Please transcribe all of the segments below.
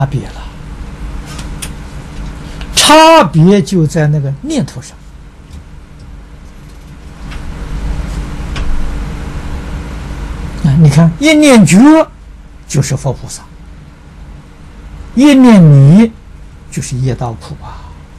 别了，差别就在那个念头上。你看，一念觉就是佛菩萨，一念迷就是业道苦啊。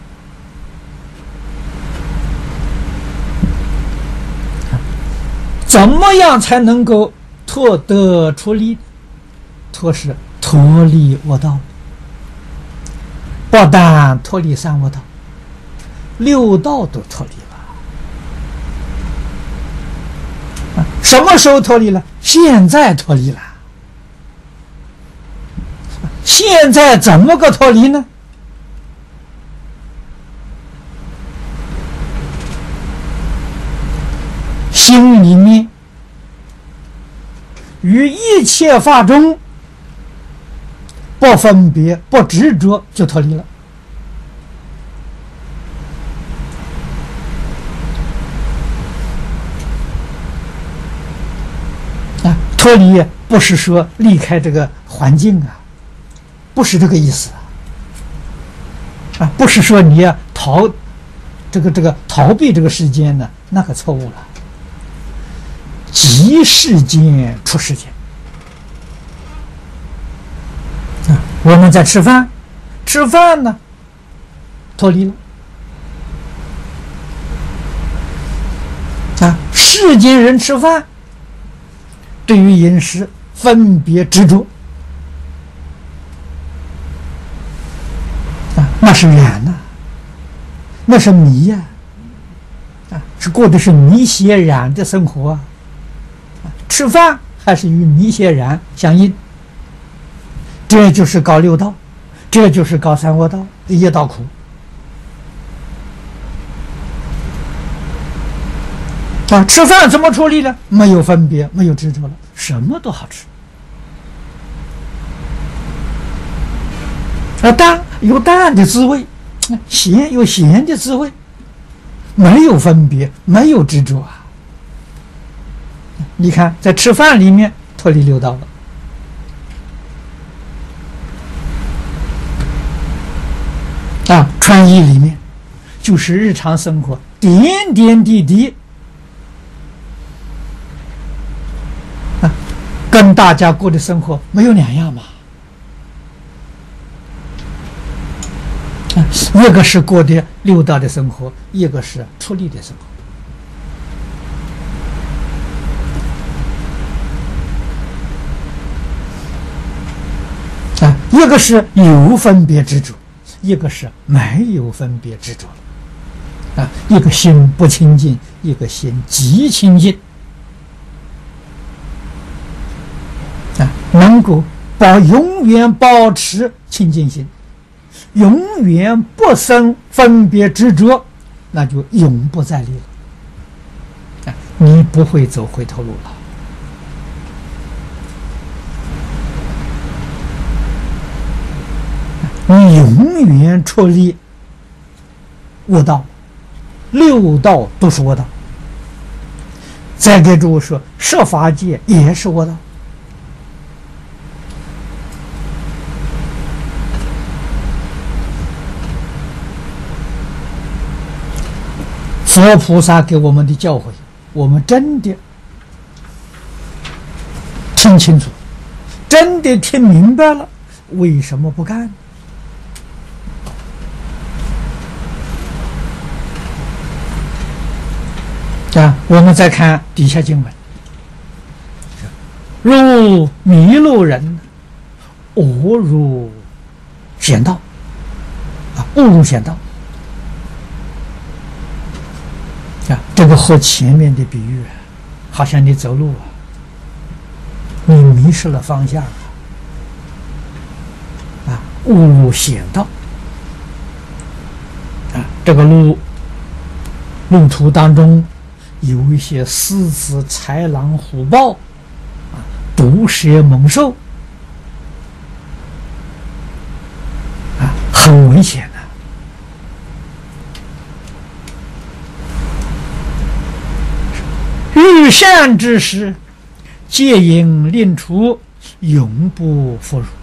怎么样才能够脱得出离？脱是脱离恶道，不但脱离三恶道，六道都脱离了。什么时候脱离了？现在脱离了。现在怎么个脱离呢？心里面于一切法中不分别不执着，就脱离了。脱离不是说离开这个环境啊，不是这个意思啊，不是说你要逃避这个世间呢，那个错误了。即世间出世间啊，我们在吃饭呢，脱离了啊，世间人吃饭。对于饮食分别执着啊，那是染呐，那是迷呀，是过的是迷邪染的生活啊。吃饭还是与迷邪染相应，这就是搞六道，这就是搞三恶道，业道苦。吃饭怎么处理呢？没有分别，没有执着了，什么都好吃。淡有淡的滋味，咸有咸的滋味，没有分别，没有执着啊。你看，在吃饭里面脱离六道了。穿衣里面就是日常生活点点滴滴。跟大家过的生活没有两样嘛，一个是过的六道的生活，一个是出离的生活。一个是有分别执着，一个是没有分别执着了。一个心不清净，一个心极清净。能够永远保持清净心，永远不生分别执着，那就永不再离了。你不会走回头路了。你永远出离恶道，六道都是恶道。再给诸位说，设法界也是恶道。佛菩萨给我们的教诲，我们真的听清楚，真的听明白了，为什么不干？我们再看底下经文：如迷路人，误入险道，误入险道。这个和前面的比喻好像你走路你迷失了方向误入险道这个路途当中有一些狮子、豺狼、虎豹毒蛇、猛兽很危险的。遇善之时，戒引令除，永不复入。